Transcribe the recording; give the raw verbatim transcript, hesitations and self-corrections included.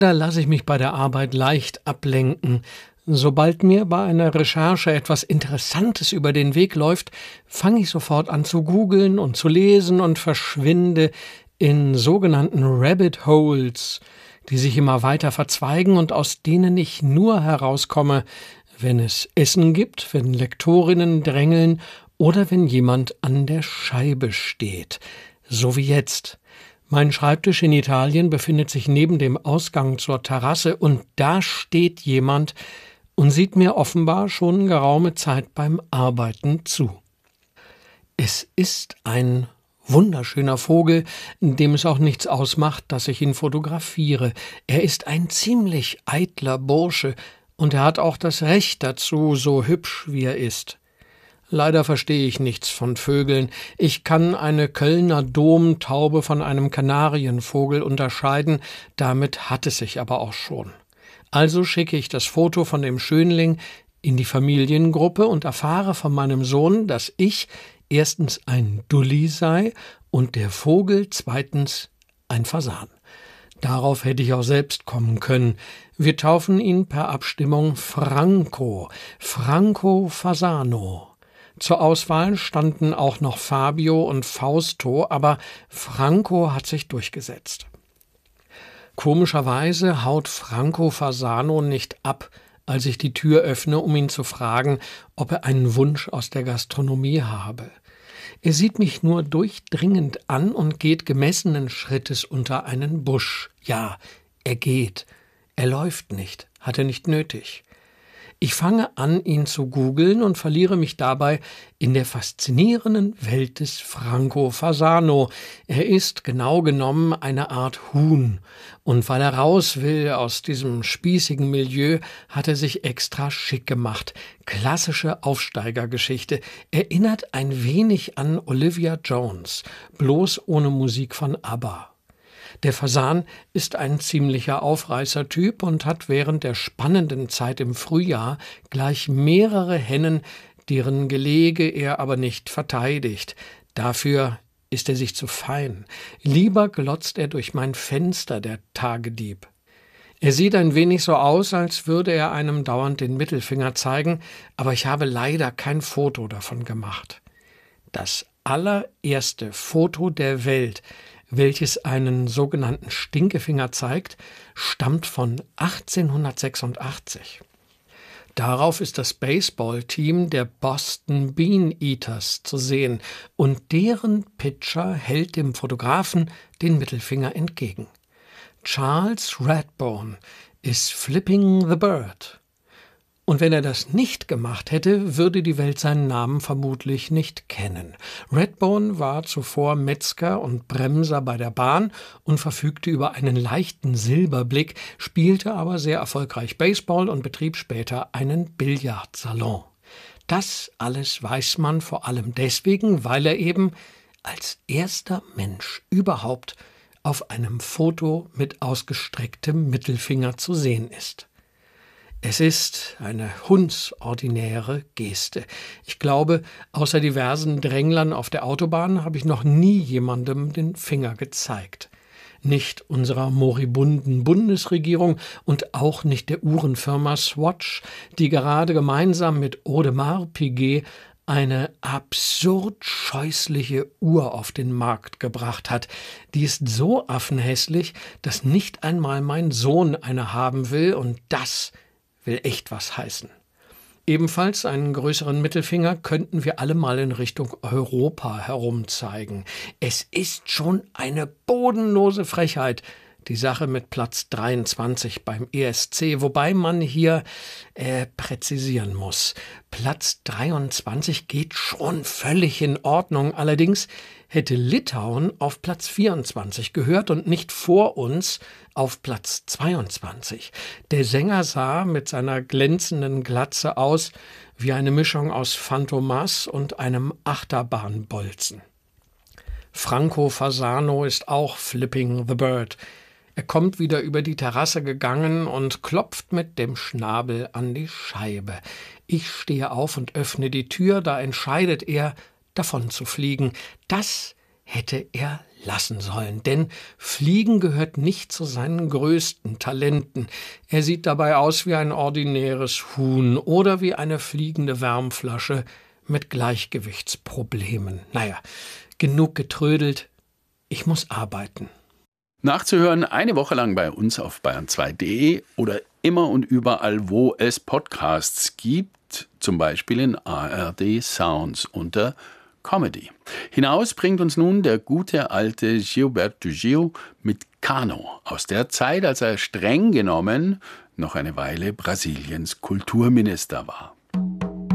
Da lasse ich mich bei der Arbeit leicht ablenken. Sobald mir bei einer Recherche etwas Interessantes über den Weg läuft, fange ich sofort an zu googeln und zu lesen und verschwinde in sogenannten Rabbit Holes, die sich immer weiter verzweigen und aus denen ich nur herauskomme, wenn es Essen gibt, wenn Lektorinnen drängeln oder wenn jemand an der Scheibe steht. So wie jetzt. Mein Schreibtisch in Italien befindet sich neben dem Ausgang zur Terrasse und da steht jemand und sieht mir offenbar schon geraume Zeit beim Arbeiten zu. Es ist ein wunderschöner Vogel, dem es auch nichts ausmacht, dass ich ihn fotografiere. Er ist ein ziemlich eitler Bursche und er hat auch das Recht dazu, so hübsch wie er ist. Leider verstehe ich nichts von Vögeln. Ich kann eine Kölner Domtaube von einem Kanarienvogel unterscheiden, damit hat es sich aber auch schon. Also schicke ich das Foto von dem Schönling in die Familiengruppe und erfahre von meinem Sohn, dass ich erstens ein Dulli sei und der Vogel zweitens ein Fasan. Darauf hätte ich auch selbst kommen können. Wir taufen ihn per Abstimmung Franco, Franco Fasano. Zur Auswahl standen auch noch Fabio und Fausto, aber Franco hat sich durchgesetzt. Komischerweise haut Franco Fasano nicht ab, als ich die Tür öffne, um ihn zu fragen, ob er einen Wunsch aus der Gastronomie habe. Er sieht mich nur durchdringend an und geht gemessenen Schrittes unter einen Busch. Ja, er geht. Er läuft nicht, hat er nicht nötig. Ich fange an, ihn zu googeln und verliere mich dabei in der faszinierenden Welt des Franco Fasano. Er ist genau genommen eine Art Huhn. Und weil er raus will aus diesem spießigen Milieu, hat er sich extra schick gemacht. Klassische Aufsteigergeschichte. Erinnert ein wenig an Olivia Jones, bloß ohne Musik von ABBA. Der Fasan ist ein ziemlicher Aufreißertyp und hat während der spannenden Zeit im Frühjahr gleich mehrere Hennen, deren Gelege er aber nicht verteidigt. Dafür ist er sich zu fein. Lieber glotzt er durch mein Fenster, der Tagedieb. Er sieht ein wenig so aus, als würde er einem dauernd den Mittelfinger zeigen, aber ich habe leider kein Foto davon gemacht. Das allererste Foto der Welt, welches einen sogenannten Stinkefinger zeigt, stammt von achtzehnhundertsechsundachtzig. Darauf ist das Baseballteam der Boston Bean Eaters zu sehen und deren Pitcher hält dem Fotografen den Mittelfinger entgegen. Charles Redbone ist Flipping the Bird. Und wenn er das nicht gemacht hätte, würde die Welt seinen Namen vermutlich nicht kennen. Redbone war zuvor Metzger und Bremser bei der Bahn und verfügte über einen leichten Silberblick, spielte aber sehr erfolgreich Baseball und betrieb später einen Billardsalon. Das alles weiß man vor allem deswegen, weil er eben als erster Mensch überhaupt auf einem Foto mit ausgestrecktem Mittelfinger zu sehen ist. Es ist eine hundsordinäre Geste. Ich glaube, außer diversen Dränglern auf der Autobahn habe ich noch nie jemandem den Finger gezeigt. Nicht unserer moribunden Bundesregierung und auch nicht der Uhrenfirma Swatch, die gerade gemeinsam mit Audemars Piguet eine absurd scheußliche Uhr auf den Markt gebracht hat. Die ist so affenhässlich, dass nicht einmal mein Sohn eine haben will, und das will echt was heißen. Ebenfalls einen größeren Mittelfinger könnten wir alle mal in Richtung Europa herumzeigen. Es ist schon eine bodenlose Frechheit, die Sache mit Platz dreiundzwanzig beim E S C, wobei man hier äh, präzisieren muss. Platz dreiundzwanzig geht schon völlig in Ordnung, allerdings hätte Litauen auf Platz vierundzwanzig gehört und nicht vor uns auf Platz zweiundzwanzig. Der Sänger sah mit seiner glänzenden Glatze aus wie eine Mischung aus Phantomas und einem Achterbahnbolzen. Franco Fasano ist auch Flipping the Bird. Er kommt wieder über die Terrasse gegangen und klopft mit dem Schnabel an die Scheibe. Ich stehe auf und öffne die Tür, da entscheidet er, davon zu fliegen. Das hätte er lassen sollen, denn Fliegen gehört nicht zu seinen größten Talenten. Er sieht dabei aus wie ein ordinäres Huhn oder wie eine fliegende Wärmflasche mit Gleichgewichtsproblemen. Naja, genug getrödelt, ich muss arbeiten. Nachzuhören eine Woche lang bei uns auf bayern zwei punkt de oder immer und überall, wo es Podcasts gibt, zum Beispiel in A R D Sounds unter Comedy. Hinaus bringt uns nun der gute alte Gilberto Gil mit Kano aus der Zeit, als er streng genommen noch eine Weile Brasiliens Kulturminister war.